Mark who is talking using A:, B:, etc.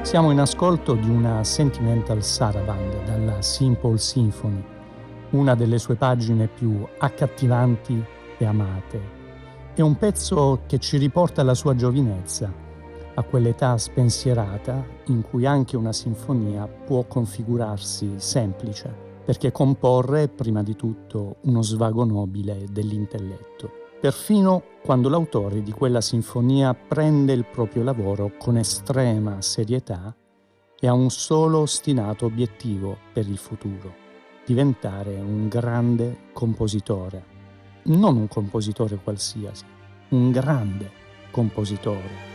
A: Siamo in ascolto di una Sentimental Saraband dalla St. Paul Symphony, una delle sue pagine più accattivanti e amate. È un pezzo che ci riporta alla sua giovinezza, a quell'età spensierata in cui anche una sinfonia può configurarsi semplice, perché comporre è prima di tutto uno svago nobile dell'intelletto. Perfino quando l'autore di quella sinfonia prende il proprio lavoro con estrema serietà e ha un solo ostinato obiettivo per il futuro: diventare un grande compositore. Non un compositore qualsiasi, un grande compositore.